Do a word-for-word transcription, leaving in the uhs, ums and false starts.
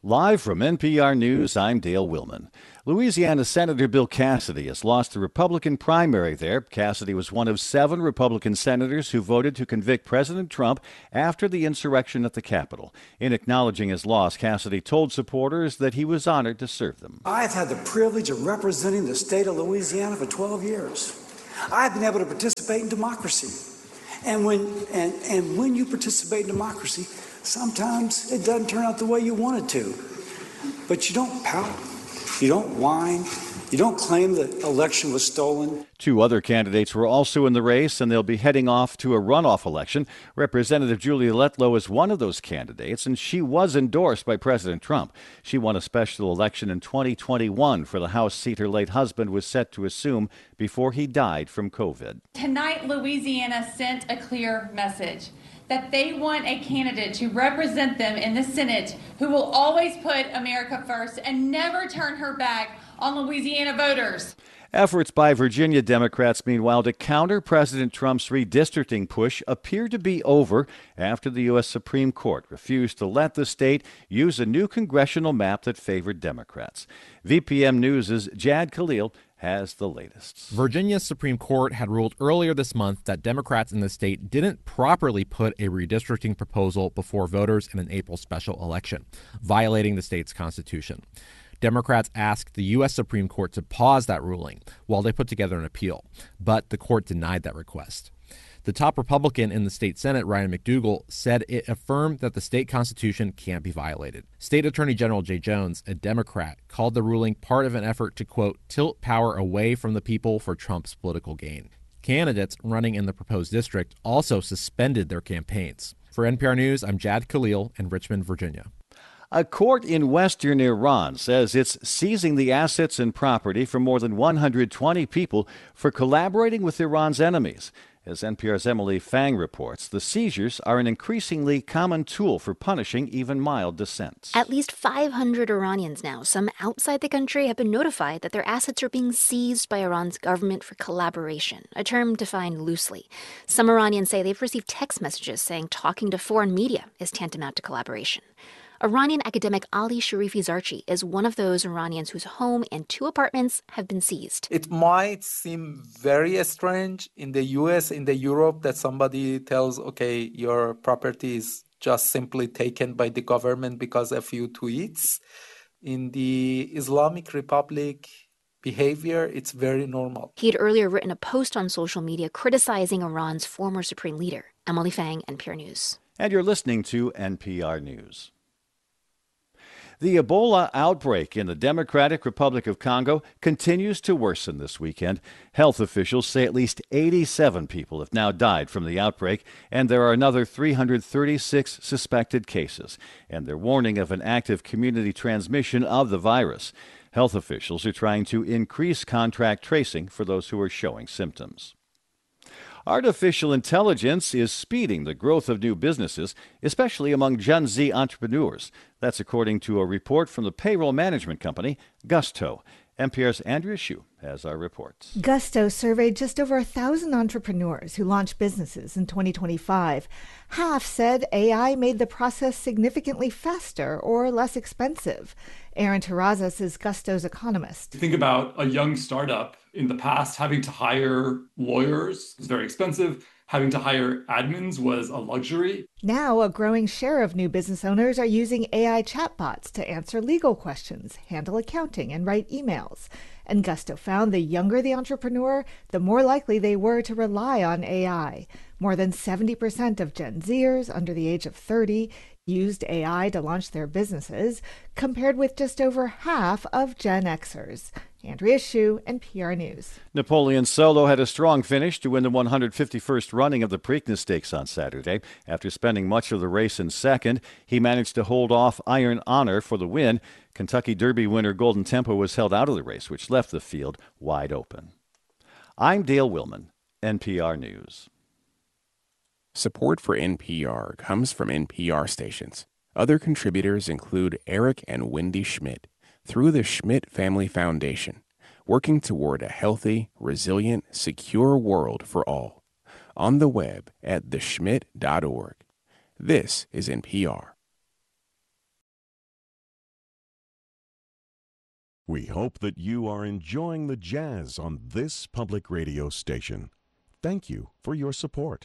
Live from N P R News, I'm Dale Willman. Louisiana Senator Bill Cassidy has lost the Republican primary there. Cassidy was one of seven Republican senators who voted to convict President Trump after the insurrection at the Capitol. In acknowledging his loss, Cassidy told supporters that he was honored to serve them. I've had the privilege of representing the state of Louisiana for twelve years. I've been able to participate in democracy. And when, and, and when you participate in democracy, sometimes it doesn't turn out the way you want it to. But you don't pout, you don't whine, you don't claim the election was stolen. Two other candidates were also in the race, and they'll be heading off to a runoff election. Representative Julia Letlow is one of those candidates, and she was endorsed by President Trump. She won a special election in twenty twenty-one for the House seat her late husband was set to assume before he died from COVID. Tonight, Louisiana sent a clear message that they want a candidate to represent them in the Senate who will always put America first and never turn her back on Louisiana voters. Efforts by Virginia Democrats, meanwhile, to counter President Trump's redistricting push appear to be over after the U S Supreme Court refused to let the state use a new congressional map that favored Democrats. V P M News' Jad Khalil has the latest. Virginia's Supreme Court had ruled earlier this month that Democrats in the state didn't properly put a redistricting proposal before voters in an April special election, violating the state's constitution. Democrats asked the U S Supreme Court to pause that ruling while they put together an appeal, but the court denied that request. The top Republican in the state Senate, Ryan McDougal, said it affirmed that the state constitution can't be violated. State Attorney General Jay Jones, a Democrat, called the ruling part of an effort to, quote, tilt power away from the people for Trump's political gain. Candidates running in the proposed district also suspended their campaigns. For N P R News, I'm Jad Khalil in Richmond, Virginia. A court in western Iran says it's seizing the assets and property from more than one hundred twenty people for collaborating with Iran's enemies. As N P R's Emily Fang reports, the seizures are an increasingly common tool for punishing even mild dissents. At least five hundred Iranians now, some outside the country, have been notified that their assets are being seized by Iran's government for collaboration, a term defined loosely. Some Iranians say they've received text messages saying talking to foreign media is tantamount to collaboration. Iranian academic Ali Sharifi Zarchi is one of those Iranians whose home and two apartments have been seized. It might seem very strange in the U S, in the Europe, that somebody tells, okay, your property is just simply taken by the government because a few tweets. In the Islamic Republic, behavior, it's very normal. He had earlier written a post on social media criticizing Iran's former supreme leader. Emily Fang, N P R News. And you're listening to N P R News. The Ebola outbreak in the Democratic Republic of Congo continues to worsen this weekend. Health officials say at least eighty-seven people have now died from the outbreak, and there are another three hundred thirty-six suspected cases. And they're warning of an active community transmission of the virus. Health officials are trying to increase contact tracing for those who are showing symptoms. Artificial intelligence is speeding the growth of new businesses, especially among Gen Z entrepreneurs. That's according to a report from the payroll management company Gusto. N P R's Andrea Hsu has our report. Gusto surveyed just over a thousand entrepreneurs who launched businesses in twenty twenty-five. Half said A I made the process significantly faster or less expensive. Aaron Terrazas is Gusto's economist. Think about a young startup in the past having to hire lawyers was very expensive. Having to hire admins was a luxury. Now, a growing share of new business owners are using A I chatbots to answer legal questions, handle accounting, and write emails. And Gusto found the younger the entrepreneur, the more likely they were to rely on A I. More than seventy percent of Gen Zers under the age of thirty used A I to launch their businesses, compared with just over half of Gen Xers. Andrea Hsu, N P R News. Napoleon Solo had a strong finish to win the one hundred fifty-first running of the Preakness Stakes on Saturday. After spending much of the race in second, he managed to hold off Iron Honor for the win. Kentucky Derby winner Golden Tempo was held out of the race, which left the field wide open. I'm Dale Willman, N P R News. Support for N P R comes from N P R stations. Other contributors include Eric and Wendy Schmidt through the Schmidt Family Foundation, working toward a healthy, resilient, secure world for all. On the web at the schmidt dot org. This is N P R. We hope that you are enjoying the jazz on this public radio station. Thank you for your support.